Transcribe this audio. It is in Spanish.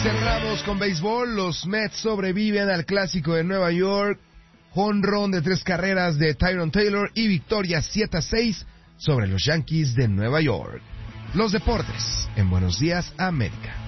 Cerramos con béisbol. Los Mets sobreviven al Clásico de Nueva York. Jonrón de 3 carreras de Tyrone Taylor y victoria 7-6 sobre los Yankees de Nueva York. Los deportes en Buenos Días, América.